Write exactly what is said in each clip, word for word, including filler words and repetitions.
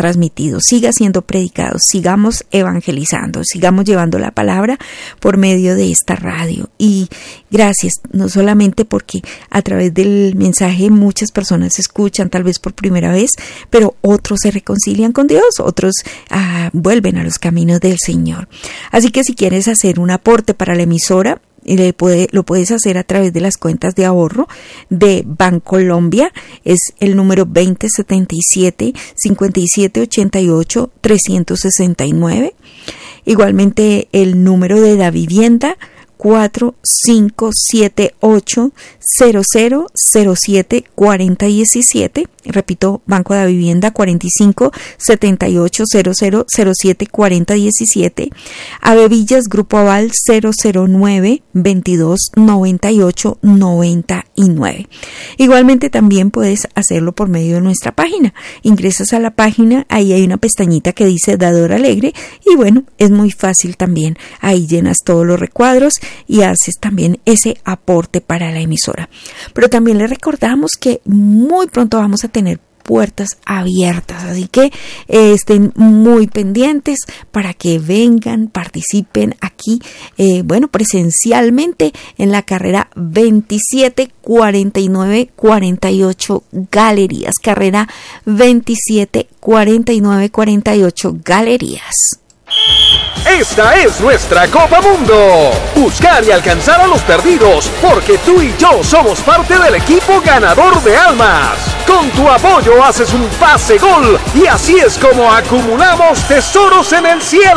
transmitido, siga siendo predicado, sigamos evangelizando, sigamos llevando la palabra por medio de esta radio. Y gracias, no solamente porque a través del mensaje muchas personas escuchan tal vez por primera vez, pero otros se reconcilian con Dios, otros ah, vuelven a los caminos del Señor. Así que si quieres hacer un aporte para la emisora, Le puede, lo puedes hacer a través de las cuentas de ahorro de Bancolombia. Es el número veinte setenta y siete, cincuenta y siete ochenta y ocho, trescientos sesenta y nueve. Igualmente el número de la vivienda cuatro cinco siete ocho cero cero cero siete cuatro cero uno siete. Repito, Banco de la Vivienda cuarenta y cinco setenta y ocho cero cero cero siete cuarenta uno siete. Avevillas Grupo Aval cero cero nueve veintidós noventa y ocho noventa y nueve. Igualmente también puedes hacerlo por medio de nuestra página. Ingresas a la página, ahí hay una pestañita que dice Dador Alegre y bueno, es muy fácil también. Ahí llenas todos los recuadros y haces también ese aporte para la emisora. Pero también le recordamos que muy pronto vamos a tener puertas abiertas, así que eh, estén muy pendientes para que vengan, participen aquí, eh, bueno, presencialmente en la carrera veintisiete cuarenta y nueve cuarenta y ocho Galerías, carrera veintisiete cuarenta y nueve cuarenta y ocho Galerías. Esta es nuestra Copa Mundo. Buscar y alcanzar a los perdidos, porque tú y yo somos parte del equipo ganador de almas. Con tu apoyo haces un pase gol y así es como acumulamos tesoros en el cielo.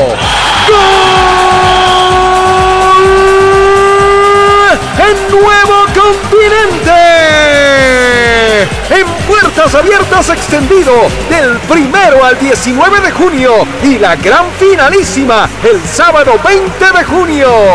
¡Gol! ¡En Nuevo Continente! En Puertas Abiertas extendido del primero al diecinueve de junio y la gran finalísima el sábado veinte de junio.